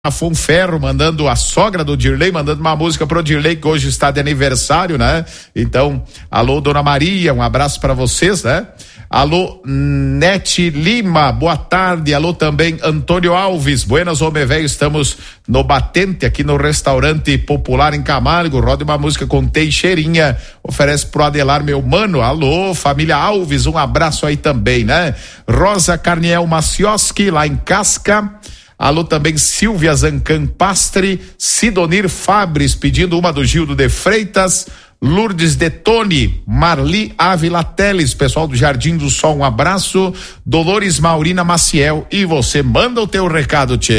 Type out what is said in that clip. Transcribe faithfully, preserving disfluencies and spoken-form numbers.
Fonferro mandando, a sogra do Dirley mandando uma música pro Dirley, que hoje está de aniversário, né? Então, alô, Dona Maria, um abraço para vocês, né? Alô, Nete Lima, boa tarde. Alô também, Antônio Alves, buenas, homem velho, estamos no Batente, aqui no restaurante popular em Camargo. Roda uma música com Teixeirinha, oferece pro Adelar, meu mano. Alô, família Alves, um abraço aí também, né? Rosa Carniel Macioski, lá em Casca. Alô também Silvia Zancan Pastre, Sidonir Fabres pedindo uma do Gildo de Freitas, Lourdes Detone, Marli Ávila Teles, pessoal do Jardim do Sol, um abraço, Dolores Maurina Maciel, e você manda o teu recado, tchê.